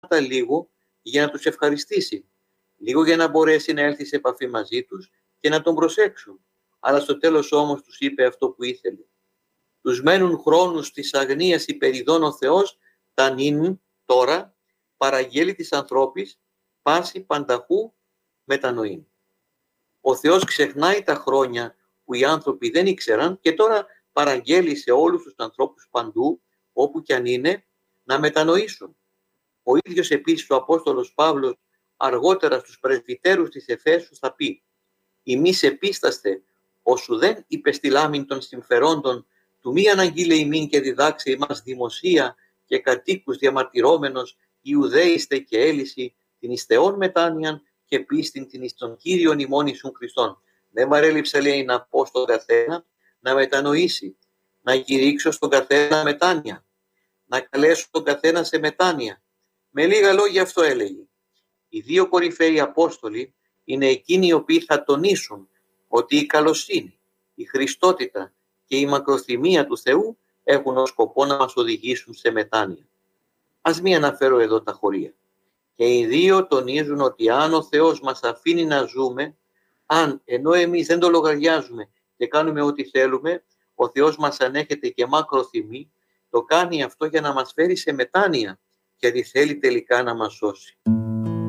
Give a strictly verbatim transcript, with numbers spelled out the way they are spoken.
λίγο για να τους ευχαριστήσει, λίγο για να μπορέσει να έλθει σε επαφή μαζί τους και να τον προσέξουν. Αλλά στο τέλος όμως τους είπε αυτό που ήθελε. Τους μένουν χρόνους της αγνίας υπεριδών ο Θεός, τα νυν τώρα, παραγγέλει της ανθρώπης, πάση πανταχού μετανοήν. Ο Θεός ξεχνάει τα χρόνια που οι άνθρωποι δεν ήξεραν και τώρα παραγγέλει σε όλους τους ανθρώπους παντού, όπου κι αν είναι, να μετανοήσουν. Ο ίδιος επίσης ο Απόστολος Παύλος αργότερα στους πρεσβυτέρους της Εφέσου θα πει «Ημείς επίσταστε, όσου δεν υπεστηλάμην των συμφερόντων του μη αναγγείλε ημίν και διδάξε ημάς δημοσία και κατοίκους διαμαρτυρόμενος Ιουδαίηστε και έλυση την ιστεών μετάνοιαν και πίστην την εις τον Κύριον ημών Ιησούν Χριστόν». Δεν παρέλειψε, λέει, να πω στον καθένα να μετανοήσει, να κηρύξω στον καθένα μετάνοια, να καλέσω τον καθένα σε μετάνοια. Με λίγα λόγια αυτό έλεγε. Οι δύο κορυφαίοι Απόστολοι είναι εκείνοι οι οποίοι θα τονίσουν ότι η καλοσύνη, η χριστότητα και η μακροθυμία του Θεού έχουν ως σκοπό να μας οδηγήσουν σε μετάνοια. Ας μην αναφέρω εδώ τα χωρία. Και οι δύο τονίζουν ότι αν ο Θεός μας αφήνει να ζούμε, αν ενώ εμείς δεν το λογαριάζουμε και κάνουμε ό,τι θέλουμε, ο Θεός μας ανέχεται και μακροθυμεί, το κάνει αυτό για να μας φέρει σε μετάνοια, γιατί θέλει τελικά να μας σώσει.